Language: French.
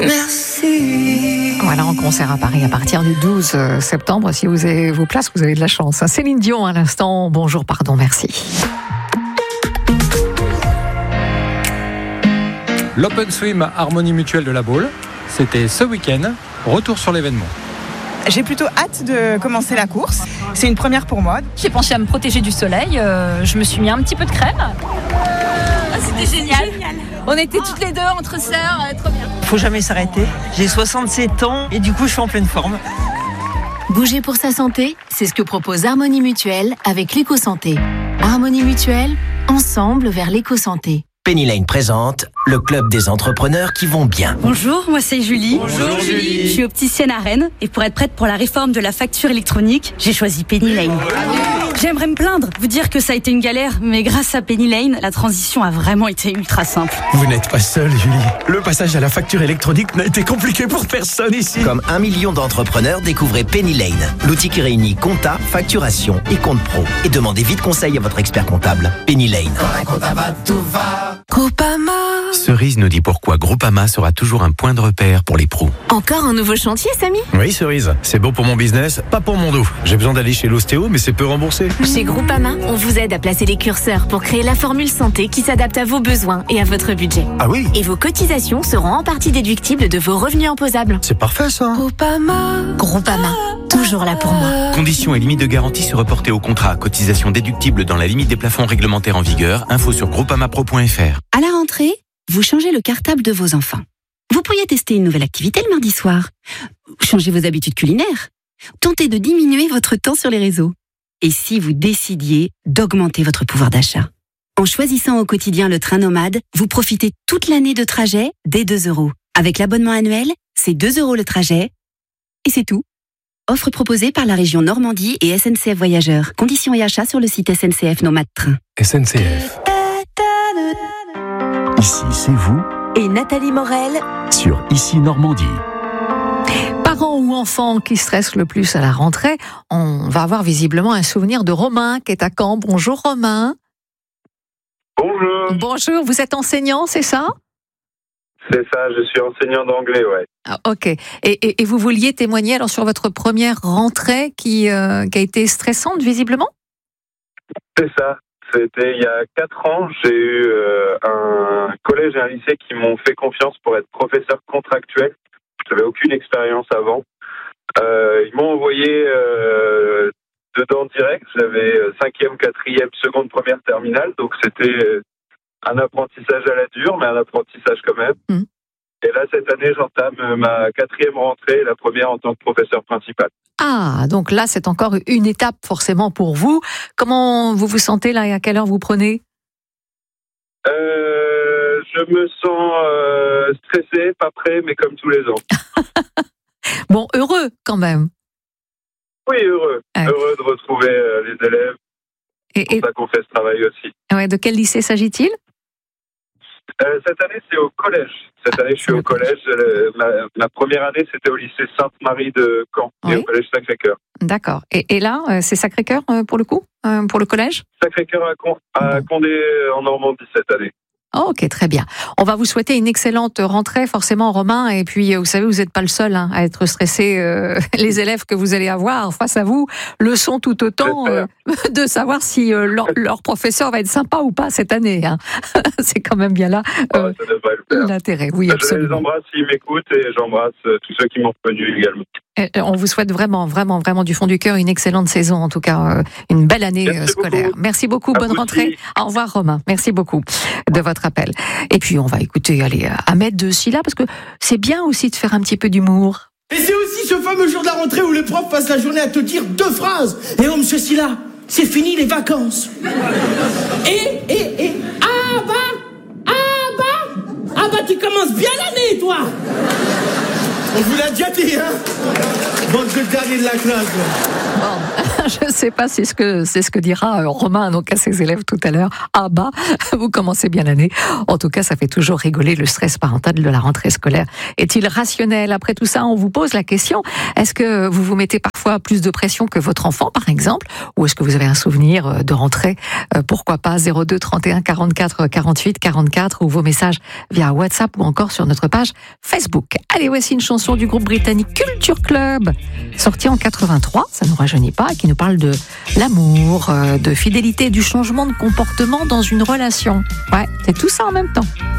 Merci. Voilà, en concert à Paris à partir du 12 septembre. Si vous avez vos places, vous avez de la chance. Céline Dion à l'instant. Bonjour, pardon, merci. L'Open Swim Harmonie Mutuelle de La Baule, c'était ce week-end. Retour sur l'événement. J'ai plutôt hâte de commencer la course. C'est une première pour moi. J'ai pensé à me protéger du soleil. Je me suis mis un petit peu de crème. C'était génial. On était toutes les deux entre sœurs, trop bien. Faut jamais s'arrêter. J'ai 67 ans et du coup je suis en pleine forme. Bouger pour sa santé, c'est ce que propose Harmonie Mutuelle avec l'éco-santé. Harmonie Mutuelle, ensemble vers l'éco-santé. Penny Lane présente le club des entrepreneurs qui vont bien. Bonjour, moi c'est Julie. Bonjour Julie. Je suis opticienne à Rennes et pour être prête pour la réforme de la facture électronique, j'ai choisi Penny Lane. J'aimerais me plaindre, vous dire que ça a été une galère, mais grâce à Penny Lane, la transition a vraiment été ultra simple. Vous n'êtes pas seule, Julie. Le passage à la facture électronique n'a été compliqué pour personne ici. Comme 1 million d'entrepreneurs, découvrez Penny Lane, l'outil qui réunit compta, facturation et compte pro. Et demandez vite conseil à votre expert comptable. Penny Lane. Groupama. Cerise nous dit pourquoi Groupama sera toujours un point de repère pour les pros. Encore un nouveau chantier, Samy ? Oui, Cerise, c'est bon pour mon business, pas pour mon dos. J'ai besoin d'aller chez l'ostéo, mais c'est peu remboursé. Chez Groupama, on vous aide à placer les curseurs pour créer la formule santé qui s'adapte à vos besoins et à votre budget. Ah oui ? Et vos cotisations seront en partie déductibles de vos revenus imposables. C'est parfait ça. Groupama. Groupama, toujours là pour moi. Conditions et limites de garantie se reporter au contrat. Cotisation déductible dans la limite des plafonds réglementaires en vigueur. Info sur groupamapro.fr. À la rentrée, vous changez le cartable de vos enfants. Vous pourriez tester une nouvelle activité le mardi soir. Changez vos habitudes culinaires. Tentez de diminuer votre temps sur les réseaux. Et si vous décidiez d'augmenter votre pouvoir d'achat? En choisissant au quotidien le train nomade, vous profitez toute l'année de trajet dès 2 €. Avec l'abonnement annuel, c'est 2 € le trajet. Et c'est tout. Offre proposée par la région Normandie et SNCF Voyageurs. Conditions et achats sur le site SNCF Nomade Train. SNCF. Ici, c'est vous Et Nathalie Morel. sur Ici Normandie. Parents ou enfants qui stressent le plus à la rentrée, on va avoir visiblement un souvenir de Romain qui est à Caen. Bonjour Romain. Bonjour. Bonjour, vous êtes enseignant, c'est ça ? C'est ça, je suis enseignant d'anglais, ouais. Ah, ok. Et vous vouliez témoigner alors sur votre première rentrée qui a été stressante visiblement ? C'est ça. C'était il y a 4 ans, j'ai eu un collège et un lycée qui m'ont fait confiance pour être professeur contractuel. Je n'avais aucune expérience avant. Ils m'ont envoyé dedans direct. J'avais 5e, 4e, seconde, première terminale. Donc c'était un apprentissage à la dure, mais un apprentissage quand même. Mmh. Et là, cette année, j'entame ma 4e rentrée, la première en tant que professeur principal. Ah, donc là, c'est encore une étape forcément pour vous. Comment vous vous sentez là et à quelle heure vous prenez ? Je me sens stressé, pas prêt, mais comme tous les ans. Bon, heureux quand même. Oui, heureux. Ouais. Heureux de retrouver les élèves. C'est pour ça qu'on fait ce travail aussi. Ouais, de quel lycée s'agit-il ? Cette année, c'est au collège. Cette année, je suis au collège. Ma première année, c'était au lycée Sainte-Marie de Caen et au collège Sacré-Cœur. D'accord. Et là, c'est Sacré-Cœur pour le coup, pour le collège ? Sacré-Cœur à Condé en Normandie cette année. Oh, ok, très bien. On va vous souhaiter une excellente rentrée, forcément, Romain. Et puis, vous savez, vous n'êtes pas le seul à être stressé. Les élèves que vous allez avoir face à vous le sont tout autant de savoir si leur professeur va être sympa ou pas cette année. Hein. C'est quand même bien là l'intérêt. Oui, absolument. Je les embrasse s'ils m'écoutent et j'embrasse tous ceux qui m'ont reconnu également. On vous souhaite vraiment, vraiment, vraiment du fond du cœur une excellente saison, en tout cas une belle année scolaire. Beaucoup. Merci beaucoup, bonne rentrée. Au revoir Romain, merci beaucoup de votre appel. Et puis on va écouter Ahmed de Silla, parce que c'est bien aussi de faire un petit peu d'humour. Et c'est aussi ce fameux jour de la rentrée où les profs passent la journée à te dire 2 phrases. Et oh monsieur Silla, c'est fini les vacances. Et ah bah tu commences bien l'année toi. On vous l'a déjà dit, hein. Bon, je le dernier de la classe. Bon, je ne sais pas si c'est ce que dira Romain donc à ses élèves tout à l'heure. Ah bah, vous commencez bien l'année. En tout cas, ça fait toujours rigoler le stress parental de la rentrée scolaire. Est-il rationnel? Après tout ça, on vous pose la question, est-ce que vous vous mettez parfois plus de pression que votre enfant, par exemple? Ou est-ce que vous avez un souvenir de rentrée? Pourquoi pas 02 31 44 48 44 ou vos messages via WhatsApp ou encore sur notre page Facebook. Allez, voici une chanson du groupe britannique Culture Club, sortie en 83, ça ne nous rajeunit pas, qui nous parle de l'amour, de fidélité, du changement de comportement dans une relation. Ouais, c'est tout ça en même temps.